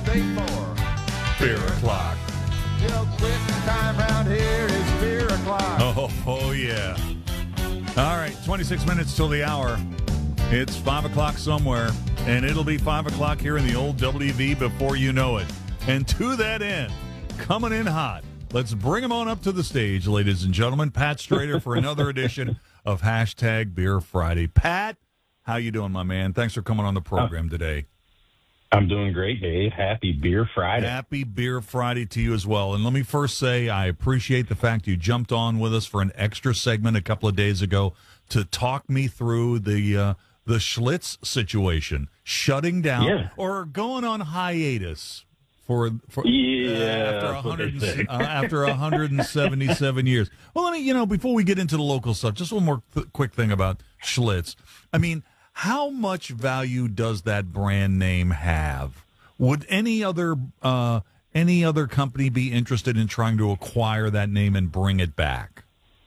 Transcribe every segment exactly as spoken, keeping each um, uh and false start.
stay for Beer o'clock. You know, quitting time around here is beer o'clock. Oh, oh, yeah. All right, twenty-six minutes till the hour. It's five o'clock somewhere, and it'll be five o'clock here in the old W V before you know it. And to that end, coming in hot, let's bring him on up to the stage, ladies and gentlemen. Pat Strader for another edition of Hashtag Beer Friday. Pat, how you doing, my man? Thanks for coming on the program today. I'm doing great, Dave. Happy Beer Friday. Happy Beer Friday to you as well. And let me first say I appreciate the fact you jumped on with us for an extra segment a couple of days ago to talk me through the uh, the Schlitz situation, shutting down yeah. or going on hiatus for for yeah, uh, after that's what one hundred they say. uh, after one hundred seventy-seven years. Well, let me you know before we get into the local stuff, just one more th- quick thing about Schlitz. I mean, how much value does that brand name have? Would any other uh, any other company be interested in trying to acquire that name and bring it back?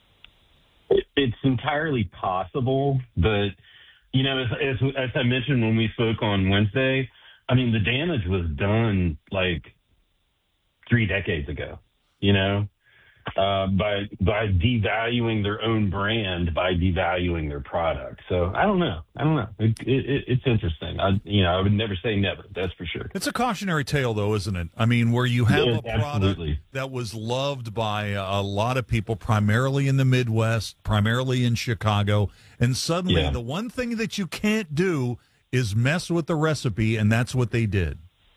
It, it's entirely possible, but you know, as, as as I mentioned when we spoke on Wednesday, I mean, the damage was done like three decades ago. You know, uh, by by devaluing their own brand, by devaluing their product. So I don't know. I don't know. It, it, it's interesting. I, you know, I would never say never. That's for sure. It's a cautionary tale, though, isn't it? I mean, where you have Yeah, a product absolutely. that was loved by a lot of people, primarily in the Midwest, primarily in Chicago, and suddenly Yeah. the one thing that you can't do is mess with the recipe, and that's what they did.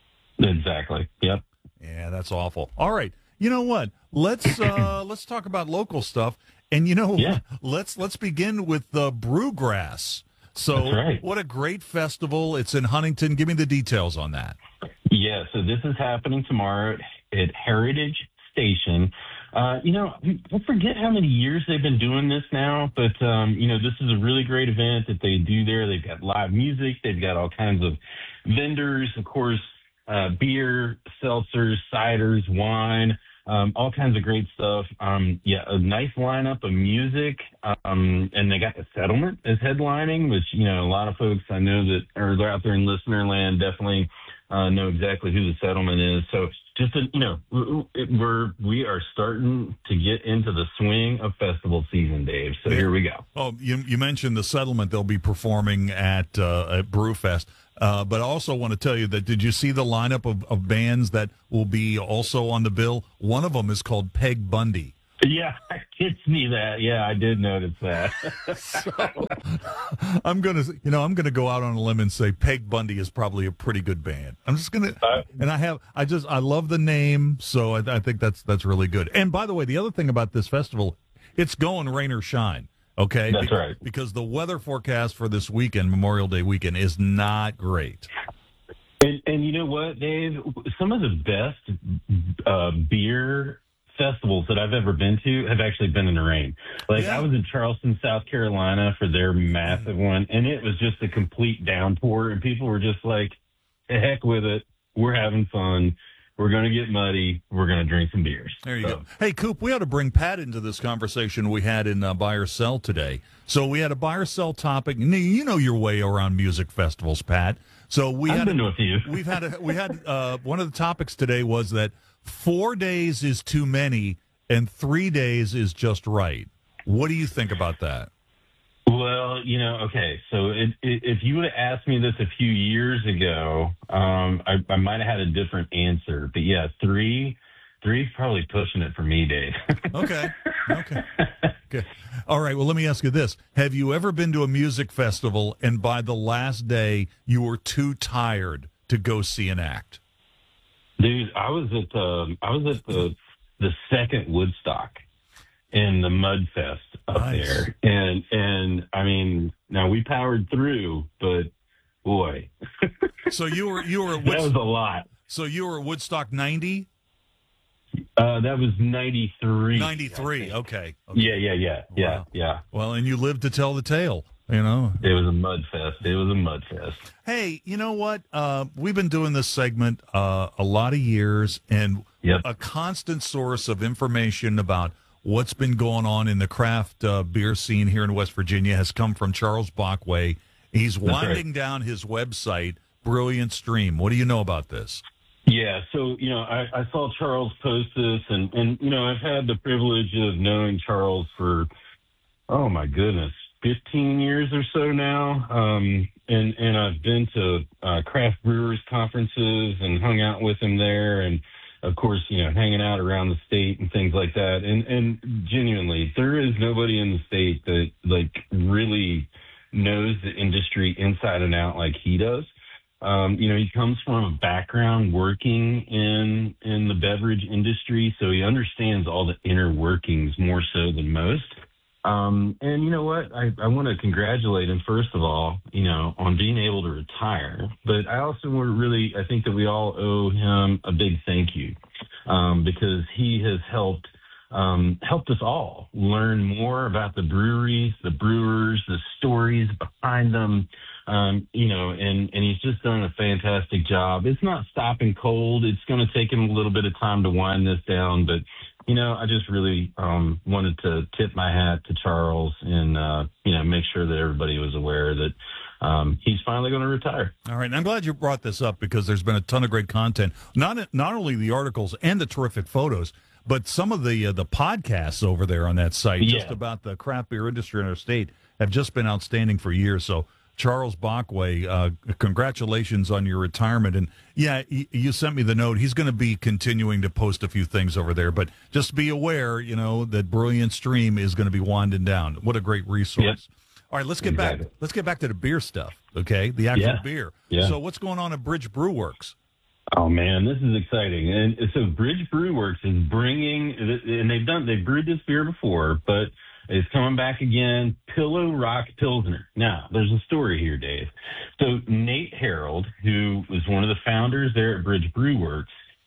Exactly. Yep. Yeah, that's awful. All right. You know what? Let's uh, let's talk about local stuff. And you know, Yeah. let's let's begin with the Brewgrass. So, That's right. what a great festival! It's in Huntington. Give me the details on that. Yeah, so this is happening tomorrow at Heritage Station. Uh, you know, I forget how many years they've been doing this now, but, um, you know, this is a really great event that they do there. They've got live music. They've got all kinds of vendors, of course, uh, beer, seltzers, ciders, wine, um, all kinds of great stuff. Um, yeah, a nice lineup of music. Um, and they got the Settlement as headlining, which, you know, a lot of folks I know that are out there in listener land definitely uh, know exactly who the Settlement is. So just, a, you know, we're, we are starting to get into the swing of festival season, Dave. So here we go. Oh, you you mentioned the Settlement. They'll be performing at uh, at Brewfest. Uh, but I also want to tell you that did you see the lineup of, of bands that will be also on the bill? One of them is called Peg Bundy. Yeah, it's me that. Yeah, I did notice that. So, I'm gonna, you know, I'm gonna go out on a limb and say Peg Bundy is probably a pretty good band. I'm just gonna, Uh, and I have, I just, I love the name, so I, I think that's that's really good. And by the way, the other thing about this festival, it's going rain or shine. Okay, That's because, right. Because the weather forecast for this weekend, Memorial Day weekend, is not great. And, and you know what, Dave? Some of the best uh, beer festivals that I've ever been to have actually been in the rain. Like Yeah. I was in Charleston, South Carolina for their massive one, and it was just a complete downpour, and people were just like, "The heck with it. We're having fun. We're going to get muddy. We're going to drink some beers." There you So, go. Hey, Coop, we ought to bring Pat into this conversation we had in uh, Buy or Sell today. So we had a buy or sell topic. You know- You know your way around music festivals, Pat. So we I've had been to a few. We've had a, we had uh, one of the topics today was that four days is too many and three days is just right. What do you think about that? Well, you know, okay. So it, it, if you would have asked me this a few years ago, um, I, I might have had a different answer. But yeah, three, three's probably pushing it for me, Dave. Okay. Okay. Okay. All right. Well, let me ask you this. Have you ever been to a music festival and by the last day you were too tired to go see an act? Dude, I was at the I was at the the second Woodstock in the Mudfest up Nice. there, and and I mean, now we powered through, but boy, So you were you were at that was Woodstock, a lot. so you were at Woodstock ninety? Uh, that was ninety-three. ninety-three. Okay. Okay. Yeah, yeah, yeah, yeah, Wow. yeah. Well, and you lived to tell the tale, you know. It was a mud fest. It was a mud fest. Hey, you know what? Uh, we've been doing this segment uh, a lot of years, and Yep. a constant source of information about what's been going on in the craft uh, beer scene here in West Virginia has come from Charles Bachway. He's right. winding down his website, Brilliant Stream. What do you know about this? Yeah, so you know, I, I saw Charles post this, and and you know, I've had the privilege of knowing Charles for oh my goodness, fifteen years or so now. Um, and, and I've been to uh, craft brewers conferences and hung out with him there. And of course, you know, hanging out around the state and things like that. And, and genuinely, there is nobody in the state that like really knows the industry inside and out like he does. Um, you know, he comes from a background working in in the beverage industry, so he understands all the inner workings more so than most. Um, and you know what? I, I want to congratulate him, first of all, you know, on being able to retire. But I also want to really, I think that we all owe him a big thank you um, because he has helped um, helped us all learn more about the breweries, the brewers, the stories behind them. Um, you know, and, and he's just done a fantastic job. It's not stopping cold. It's going to take him a little bit of time to wind this down, but you know, I just really um, wanted to tip my hat to Charles and, uh, you know, make sure that everybody was aware that um, he's finally going to retire. All right. And I'm glad you brought this up because there's been a ton of great content, not not only the articles and the terrific photos, but some of the uh, the podcasts over there on that site Yeah. just about the craft beer industry in our state have just been outstanding for years. So, Charles Bachway, uh, congratulations on your retirement. And, yeah, y- you sent me the note. He's going to be continuing to post a few things over there. But just be aware, you know, that Brilliant Stream is going to be winding down. What a great resource. Yep. All right, let's get Exactly. back Let's get back to the beer stuff, okay, the actual Yeah. beer. Yeah. So what's going on at Bridge Brew Works? Oh man, this is exciting. And so Bridge Brew Works is bringing, and they've done, they've brewed this beer before, but it's coming back again, Pillow Rock Pilsner. Now, there's a story here, Dave. So Nate Harold, who was one of the founders there at Bridge Brew Works,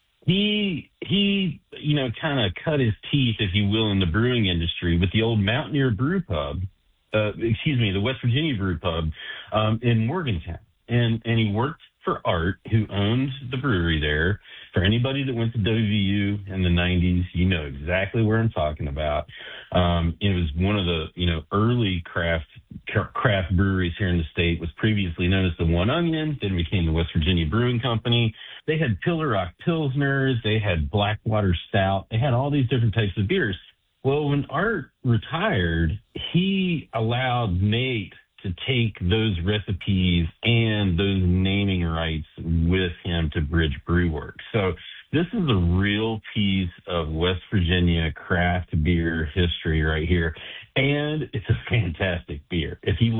he, he, you know, kind of cut his teeth, if you will, in the brewing industry with the old Mountaineer Brew Pub, uh, excuse me, the West Virginia Brew Pub um, in Morgantown. And, and he worked for Art, who owned the brewery there. For anybody that went to W V U in the nineties, you know exactly where I'm talking about. Um, it was one of the, you know, early craft craft breweries here in the state. Was previously known as the One Onion, then became the West Virginia Brewing Company. They had Pillar Rock Pilsners, they had Blackwater Stout, they had all these different types of beers. Well, when Art retired, he allowed Nate to take those recipes and those naming rights with him to Bridge Brew Works. So this is a real piece of West Virginia craft beer history right here. And it's a fantastic beer. If you